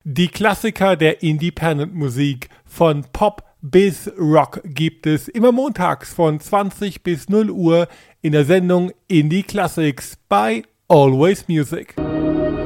Die Klassiker der Independent-Musik von Pop bis Rock gibt es immer montags von 20 bis 0 Uhr in der Sendung Indie Classics bei Always Music.